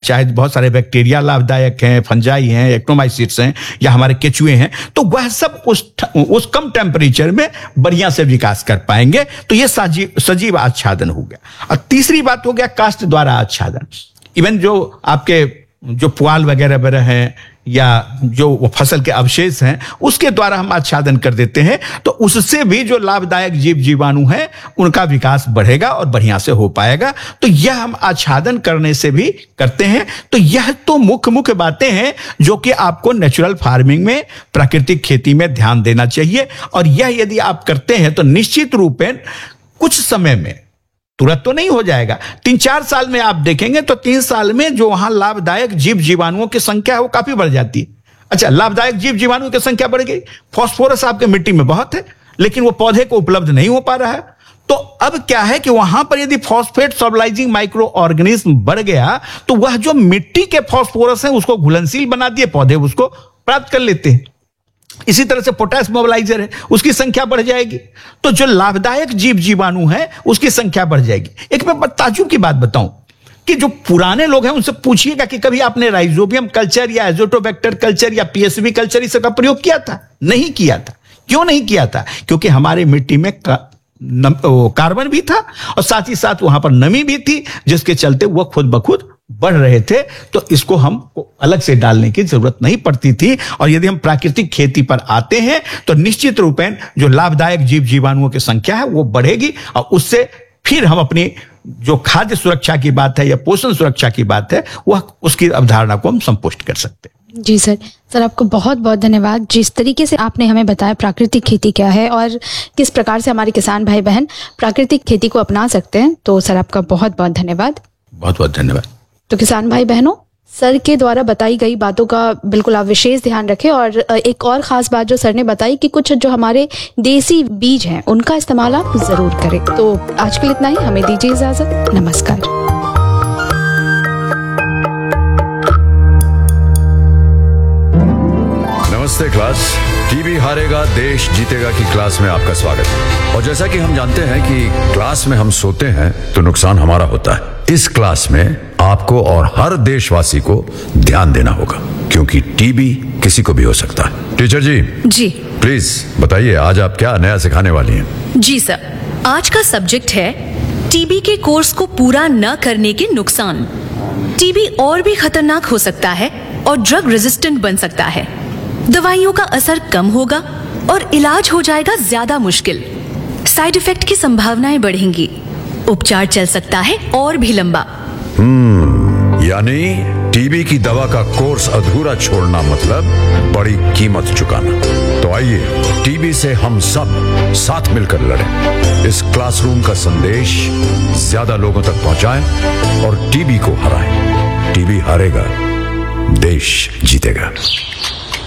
चाहे बहुत सारे बैक्टीरिया लाभदायक हैं, फंजाई हैं, एक्टोमाइसिट्स हैं या हमारे केचुए हैं, तो वह सब उस कम टेम्परेचर में बढ़िया से विकास कर पाएंगे। तो ये सजीव आच्छादन हो गया। और तीसरी बात हो गया काष्ठ द्वारा आच्छादन। इवन जो आपके जो पुआल वगैरह हैं या जो फसल के अवशेष हैं उसके द्वारा हम आच्छादन कर देते हैं, तो उससे भी जो लाभदायक जीव जीवाणु हैं उनका विकास बढ़ेगा और बढ़िया से हो पाएगा। तो यह हम आच्छादन करने से भी करते हैं। तो यह तो मुख्य बातें हैं जो कि आपको नेचुरल फार्मिंग में, प्राकृतिक खेती में ध्यान देना चाहिए। और यह यदि आप करते हैं तो निश्चित रूप में कुछ समय में, तुरंत तो नहीं हो जाएगा, 3-4 साल में आप देखेंगे तो 3 साल में जो वहां लाभदायक जीव जीवाणुओं की संख्या है वो काफी बढ़ जाती है। अच्छा, लाभदायक जीव जीवाणुओं की संख्या बढ़ गई, फास्फोरस आपके मिट्टी में बहुत है लेकिन वो पौधे को उपलब्ध नहीं हो पा रहा है। तो अब क्या है कि वहां पर यदि फॉस्फेट सॉल्युलाइजिंग माइक्रो ऑर्गेनिज्म बढ़ गया तो वह जो मिट्टी के फॉस्फोरस है उसको घुलनशील बना दिए, पौधे उसको प्राप्त कर लेते हैं। इसी तरह से पोटेशियम मोबिलाइजर है, उसकी संख्या बढ़ जाएगी। तो जो लाभदायक जीव जीवाणु है उसकी संख्या बढ़ जाएगी। एक मैं ताज्जुब की बात बताऊं कि जो पुराने लोग हैं उनसे पूछिएगा कि कभी आपने राइजोबियम कल्चर या एजोटोबैक्टर कल्चर या पीएसबी कल्चर इसका प्रयोग किया था? नहीं किया था। क्यों नहीं किया था? क्योंकि हमारी मिट्टी में कार्बन भी था और साथ ही साथ वहां पर नमी भी थी, जिसके चलते वह खुद ब खुद बढ़ रहे थे। तो इसको हमको अलग से डालने की जरूरत नहीं पड़ती थी। और यदि हम प्राकृतिक खेती पर आते हैं तो निश्चित रूप में जो लाभदायक जीव जीवाणुओं की संख्या है वो बढ़ेगी और उससे फिर हम अपनी जो खाद्य सुरक्षा की बात है या पोषण सुरक्षा की बात है वह उसकी अवधारणा को हम संपुष्ट कर सकते हैं। जी सर आपको बहुत बहुत धन्यवाद। जिस तरीके से आपने हमें बताया प्राकृतिक खेती क्या है और किस प्रकार से हमारे किसान भाई बहन प्राकृतिक खेती को अपना सकते हैं, तो सर आपका बहुत बहुत धन्यवाद। बहुत बहुत धन्यवाद। तो किसान भाई बहनों, सर के द्वारा बताई गई बातों का बिल्कुल आप विशेष ध्यान रखें। और एक और खास बात जो सर ने बताई कि कुछ जो हमारे देसी बीज हैं उनका इस्तेमाल आप जरूर करें। तो आज के लिए इतना ही, हमें दीजिए इजाजत। नमस्कार। नमस्ते क्लास। टीबी हारेगा देश जीतेगा की क्लास में आपका स्वागत है। और जैसा कि हम जानते हैं कि क्लास में हम सोते हैं तो नुकसान हमारा होता है। इस क्लास में आपको और हर देशवासी को ध्यान देना होगा क्योंकि टीबी किसी को भी हो सकता है। टीचर जी प्लीज बताइए आज आप क्या नया सिखाने वाली हैं? जी सर, आज का सब्जेक्ट है टीबी के कोर्स को पूरा न करने के नुकसान। टीबी और भी खतरनाक हो सकता है और ड्रग रेजिस्टेंट बन सकता है। दवाइयों का असर कम होगा और इलाज हो जाएगा ज्यादा मुश्किल। साइड इफेक्ट की संभावनाएं बढ़ेंगी। उपचार चल सकता है और भी लंबा। यानी टीबी की दवा का कोर्स अधूरा छोड़ना मतलब बड़ी कीमत चुकाना। तो आइए टीबी से हम सब साथ मिलकर लड़ें। इस क्लासरूम का संदेश ज्यादा लोगों तक पहुंचाएं और टीबी को हराएं। टीबी हारेगा, देश जीतेगा।